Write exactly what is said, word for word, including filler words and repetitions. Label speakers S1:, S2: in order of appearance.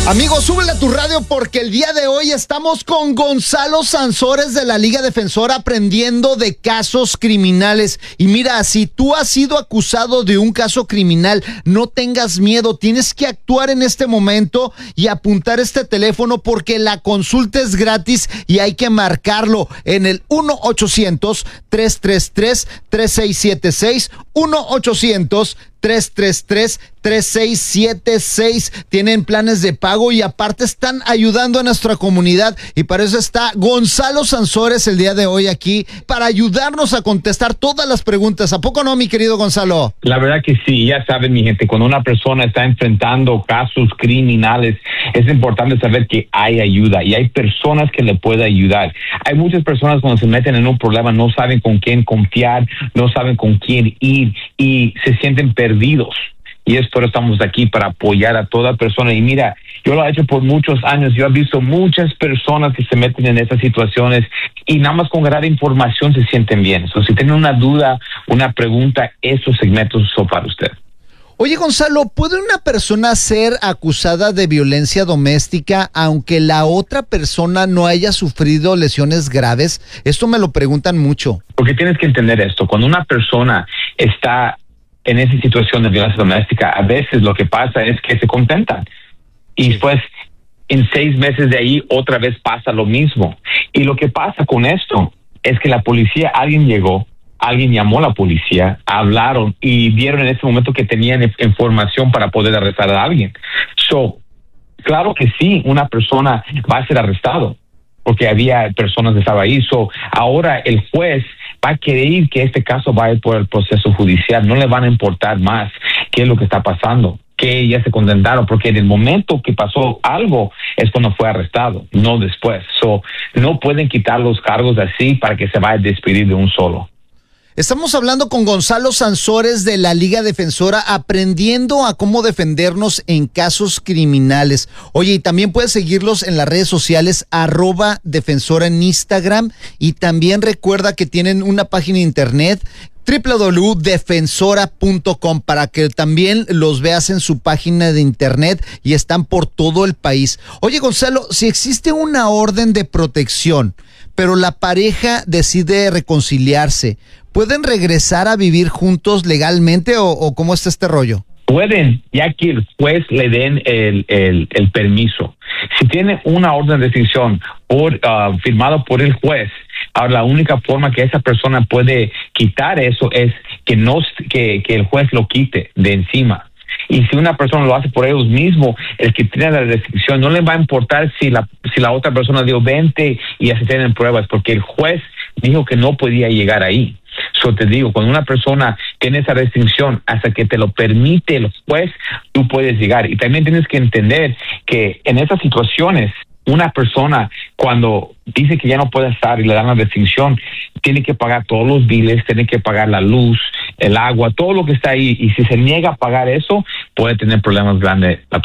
S1: Amigos, súbele a tu radio porque el día de hoy estamos con Gonzalo Sansores de la Liga Defensora aprendiendo de casos criminales. Y mira, si tú has sido acusado de un caso criminal, no tengas miedo, tienes que actuar en este momento y apuntar este teléfono porque la consulta es gratis y hay que marcarlo en el uno ochocientos, tres tres tres, tres seis siete seis, uno ochocientos, tres tres tres, tres seis siete seis. Tienen planes de pago y aparte están ayudando a nuestra comunidad y para eso está Gonzalo Sansores el día de hoy aquí para ayudarnos a contestar todas las preguntas. ¿A poco no, mi querido Gonzalo?
S2: La verdad que sí, ya saben, mi gente, cuando una persona está enfrentando casos criminales, es importante saber que hay ayuda y hay personas que le pueden ayudar. Hay muchas personas cuando se meten en un problema no saben con quién confiar, no saben con quién ir y se sienten perdidos. Y es por eso estamos aquí, para apoyar a toda persona. Y mira, yo lo he hecho por muchos años. Yo he visto muchas personas que se meten en esas situaciones y nada más con agarrar información se sienten bien. So, si tienen una duda, una pregunta, esos segmentos son para usted.
S1: Oye, Gonzalo, ¿puede una persona ser acusada de violencia doméstica aunque la otra persona no haya sufrido lesiones graves? Esto me lo preguntan mucho.
S2: Porque tienes que entender esto. Cuando una persona está en esa situación de violencia doméstica, a veces lo que pasa es que se contentan. Y después, en seis meses de ahí, otra vez pasa lo mismo. Y lo que pasa con esto es que la policía, alguien llegó, alguien llamó a la policía, hablaron y vieron en ese momento que tenían información para poder arrestar a alguien. So, claro que sí, una persona va a ser arrestado porque había personas que estaban ahí. So, ahora el juez va a querer que este caso vaya por el proceso judicial. No le van a importar más qué es lo que está pasando, que ya se condenaron, porque en el momento que pasó algo es cuando fue arrestado, no después. So, no pueden quitar los cargos así para que se vaya a despedir de un solo.
S1: Estamos hablando con Gonzalo Sansores de la Liga Defensora, aprendiendo a cómo defendernos en casos criminales. Oye, y también puedes seguirlos en las redes sociales, arroba defensora en Instagram, y también recuerda que tienen una página de internet, doble u doble u doble u punto defensora punto com, para que también los veas en su página de internet y están por todo el país. Oye, Gonzalo, si existe una orden de protección, pero la pareja decide reconciliarse, ¿pueden regresar a vivir juntos legalmente o, o cómo está este rollo?
S2: Pueden, ya que el juez le den el, el, el permiso. Si tiene una orden de restricción por, uh, firmado por el juez, ahora la única forma que esa persona puede quitar eso es que, no, que, que el juez lo quite de encima. Y si una persona lo hace por ellos mismos, el que tiene la restricción, no le va a importar si la, si la otra persona dio vente y ya se tienen pruebas, porque el juez dijo que no podía llegar ahí. So te digo, cuando una persona tiene esa restricción, hasta que te lo permite el juez, tú puedes llegar. Y también tienes que entender que en esas situaciones, una persona cuando dice que ya no puede estar y le dan la restricción, tiene que pagar todos los biles, tiene que pagar la luz, el agua, todo lo que está ahí. Y si se niega a pagar eso, puede tener problemas grandes la